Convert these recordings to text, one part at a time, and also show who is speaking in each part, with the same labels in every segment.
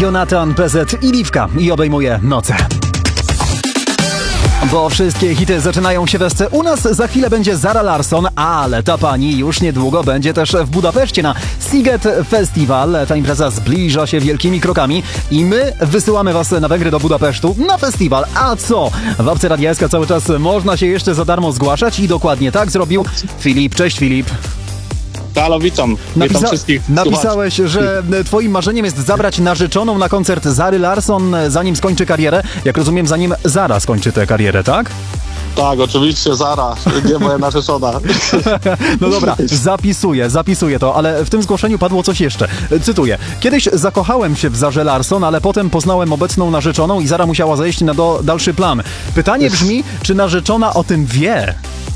Speaker 1: Jonathan, PZ i Liwka i obejmuje noce. Bo wszystkie hity zaczynają się we u nas. Za chwilę będzie Zara Larsson, ale ta pani już niedługo będzie też w Budapeszcie na Sziget Festival. Ta impreza zbliża się wielkimi krokami i my wysyłamy was na Węgry do Budapesztu na festiwal. A co? W apce Radia SK cały czas można się jeszcze za darmo zgłaszać i dokładnie tak zrobił Filip. Cześć Filip.
Speaker 2: Halo, witam. Witam wszystkich.
Speaker 1: Napisałeś, że twoim marzeniem jest zabrać narzeczoną na koncert Zary Larsson, zanim skończy karierę. Jak rozumiem, zanim Zara skończy tę karierę, tak?
Speaker 2: Tak, oczywiście, Zara, nie moja narzeczona.
Speaker 1: No dobra, zapisuję to, ale w tym zgłoszeniu padło coś jeszcze. Cytuję. Kiedyś zakochałem się w Zarze Larsson, ale potem poznałem obecną narzeczoną i Zara musiała zejść na dalszy plan. Pytanie brzmi, czy narzeczona o tym wie?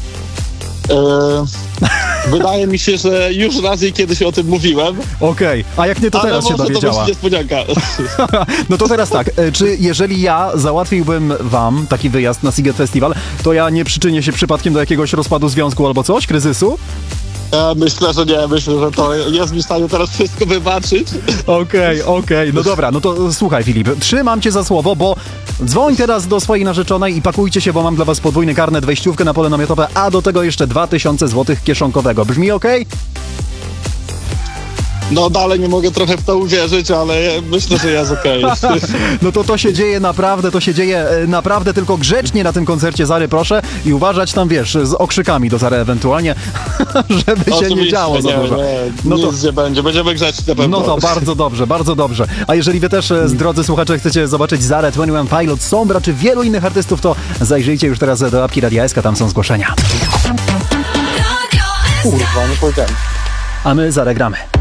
Speaker 2: Wydaje mi się, że już raz jej kiedyś o tym mówiłem.
Speaker 1: Okej, a jak nie, to teraz się dowiedziała.
Speaker 2: To może niespodzianka.
Speaker 1: No to teraz tak, czy jeżeli ja załatwiłbym wam taki wyjazd na Sziget Festival, to ja nie przyczynię się przypadkiem do jakiegoś rozpadu związku albo coś, kryzysu?
Speaker 2: Myślę, że nie. Myślę, że to jest mi w stanie teraz wszystko wybaczyć.
Speaker 1: Okej. No dobra, no to słuchaj Filip, trzymam cię za słowo, bo dzwoń teraz do swojej narzeczonej i pakujcie się, bo mam dla was podwójny karnet, wejściówkę na pole namiotowe, a do tego jeszcze 2000 zł kieszonkowego. Brzmi okej?
Speaker 2: No dalej nie mogę trochę w to uwierzyć, ale myślę, że jest okej.
Speaker 1: No to się dzieje naprawdę, tylko grzecznie na tym koncercie Zary, proszę, i uważać tam, wiesz, z okrzykami do Zary ewentualnie, żeby się nie działo za dużo.
Speaker 2: Nic nie będzie, będziemy grzeczni na pewno.
Speaker 1: No to bardzo dobrze. A jeżeli wy też, drodzy słuchacze, chcecie zobaczyć Zarę, 21 Pilots, Sombra czy wielu innych artystów, to zajrzyjcie już teraz do apki Radia SK, tam są zgłoszenia.
Speaker 2: Kurwa, nie powiedziałem.
Speaker 1: A my Zarę gramy.